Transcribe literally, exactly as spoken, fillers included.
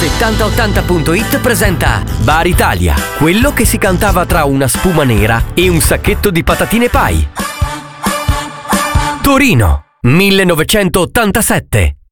settanta ottanta punto it presenta Bar Italia, quello che si cantava tra una spuma nera e un sacchetto di patatine pai. Torino, millenovecentottantasette.